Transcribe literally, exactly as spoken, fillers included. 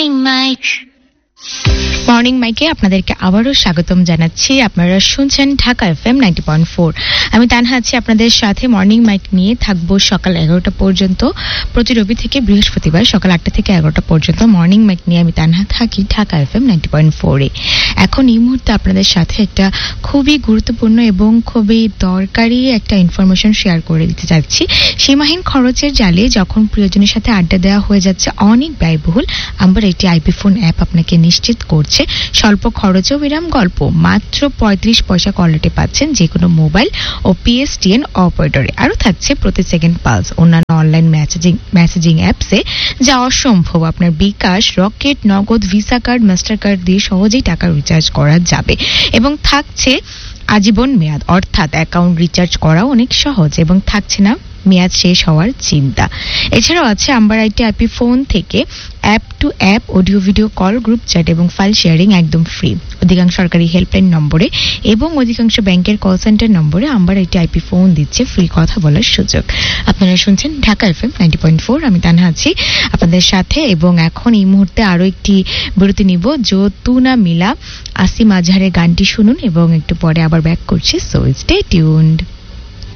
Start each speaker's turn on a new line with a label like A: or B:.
A: Morning mic
B: morning মাইকে আপনাদেরকে আবারও স্বাগতম জানাচ্ছি। আপনারা শুনছেন Dhaka FM ninety point four. আমি তানহা আছি আপনাদের সাথে। মর্নিং মাইক নিয়ে থাকবো সকাল এগারোটা পর্যন্ত, প্রতি রবি থেকে বৃহস্পতিবার সকাল আটটা থেকে এগারোটা পর্যন্ত মর্নিং মাইক নিয়ে আমি তানহা থাকি ঢাকা এফএম নাইনটি পয়েন্ট ফোরে। এখন এই মুহূর্তে আপনাদের সাথে একটা খুবই গুরুত্বপূর্ণ এবং খুবই দরকারি একটা ইনফরমেশন শেয়ার করে দিতে চাচ্ছি। সীমাহীন খরচের জালে যখন প্রিয়জনের সাথে আড্ডা দেওয়া হয়ে যাচ্ছে অনেক ব্যয়বহুল, আমার একটি আইপি ফোন অ্যাপ আপনাকে নিশ্চিত করছে স্বল্প খরচেও বিরাম গল্প। মাত্র পঁয়ত্রিশ পয়সা কলেটে পাচ্ছেন যে কোনো মোবাইল ও পিএসটিএন অপারেটরে। আরও থাকছে প্রতি সেকেন্ড পালস। অন্যান্য অনলাইন মেসেজিং মেসেজিং অ্যাপসে যা অসম্ভব, আপনার বিকাশ, রকেট, নগদ, ভিসা কার্ড, মাস্টার কার্ড দিয়ে সহজেই টাকা রিচার্জ করা যাবে এবং থাকছে আজীবন মেয়াদ, অর্থাৎ অ্যাকাউন্ট রিচার্জ করাও অনেক সহজ এবং থাকছে না মেয়াদ শেষ হওয়ার চিন্তা। এছাড়াও আছে আম্বার আইটি আইপি ফোন থেকে app two app audio video call, group chat এবং ফাইল শেয়ারিং একদম ফ্রি। অধিকাংশ সরকারি হেল্পলাইন নম্বরে এবং অধিকাংশ ব্যাংকের কল সেন্টার নম্বরে আম্বার আইটি আইপি ফোন দিচ্ছে ফ্রি কথা বলার সুযোগ। আপনারা শুনছেন Dhaka FM ninety point four. আমি তানহা আছি আপনাদের সাথে এবং এখন এই মুহূর্তে আরো একটি বিরতি নিব। যো তু না মিলা আসিম আজহারের গানটি শুনুন এবং একটু পরে আবার ব্যাক করছি। So stay tuned.